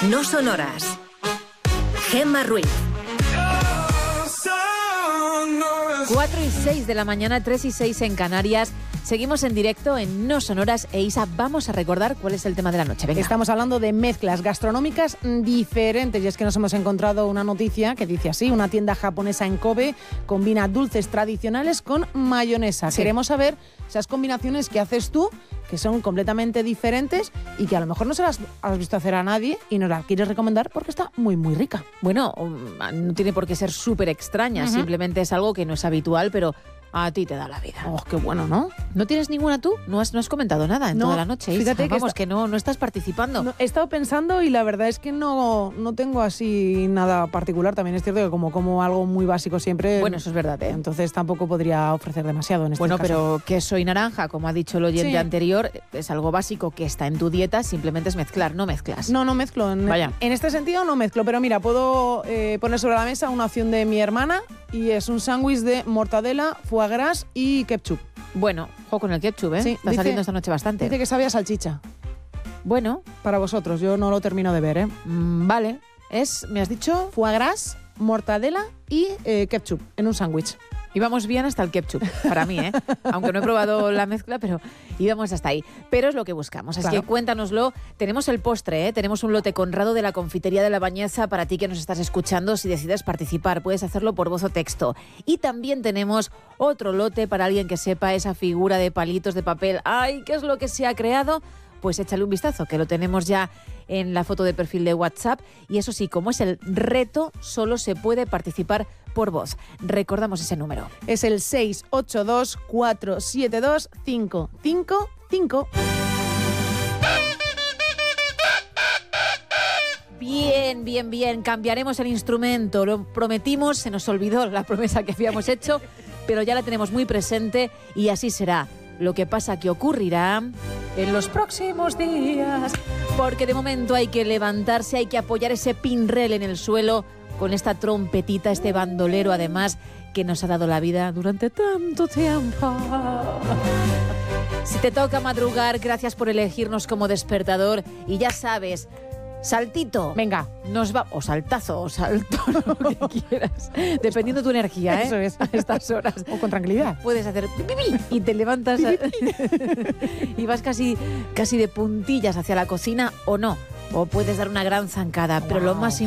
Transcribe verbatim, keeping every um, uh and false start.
No sonoras. Gemma Ruiz. cuatro y seis de la mañana, tres y seis en Canarias. Seguimos en directo en No Sonoras. E Isa, vamos a recordar cuál es el tema de la noche. Venga. Estamos hablando de mezclas gastronómicas diferentes. Y es que nos hemos encontrado una noticia que dice así: una tienda japonesa en Kobe combina dulces tradicionales con mayonesa. Sí. Queremos saber esas combinaciones que haces tú, que son completamente diferentes y que a lo mejor no se las has visto hacer a nadie y nos las quieres recomendar porque está muy, muy rica. Bueno, no tiene por qué ser súper extraña, uh-huh. Simplemente es algo que no es habitual, pero a ti te da la vida. Oh, qué bueno, ¿no? ¿No tienes ninguna tú? No has, no has comentado nada en no, toda la noche, Isa. Fíjate que Vamos, está... que no, no estás participando. No, he estado pensando y la verdad es que no, no tengo así nada particular. También es cierto que como como algo muy básico siempre... Bueno, eso es verdad, ¿eh? Entonces tampoco podría ofrecer demasiado en este bueno, caso. Bueno, pero queso y naranja, como ha dicho el oyente sí. anterior, es algo básico que está en tu dieta, simplemente es mezclar, no mezclas. No, no mezclo. En, Vaya. En este sentido no mezclo, pero mira, puedo eh, poner sobre la mesa una opción de mi hermana y es un sándwich de mortadela, foie gras y ketchup. Bueno, ojo con el ketchup, ¿eh? Sí, está dice, saliendo esta noche bastante. Dice que sabía salchicha. Bueno. Para vosotros, yo no lo termino de ver, ¿eh? Mm, vale. Es, ¿me has dicho? Foie gras, mortadela y eh, ketchup en un sándwich. Íbamos bien hasta el ketchup, para mí, ¿eh? Aunque no he probado la mezcla, pero íbamos hasta ahí. Pero es lo que buscamos, así claro. que cuéntanoslo. Tenemos el postre, ¿eh? Tenemos un lote Conrado de la Confitería de la Bañeza para ti que nos estás escuchando. Si decides participar, puedes hacerlo por voz o texto. Y también tenemos otro lote para alguien que sepa esa figura de palitos de papel. ¡Ay, qué es lo que se ha creado! Pues échale un vistazo, que lo tenemos ya en la foto de perfil de WhatsApp. Y eso sí, como es el reto, solo se puede participar por voz. Recordamos ese número. Es el seis ocho dos, cuatro siete dos, cinco cinco cinco. Bien, bien, bien. Cambiaremos el instrumento. Lo prometimos, se nos olvidó la promesa que habíamos hecho, pero ya la tenemos muy presente y así será. Lo que pasa que ocurrirá en los próximos días, porque de momento hay que levantarse, hay que apoyar ese pinrel en el suelo con esta trompetita, este bandolero además que nos ha dado la vida durante tanto tiempo. Si te toca madrugar, gracias por elegirnos como despertador y ya sabes, saltito. Venga. Nos va, o saltazo, o salto, lo que quieras. Dependiendo de tu energía, ¿eh? Eso es. A estas horas. O con tranquilidad. Puedes hacer pipí y te levantas a... y vas casi, casi de puntillas hacia la cocina o no. O puedes dar una gran zancada. Wow. Pero lo más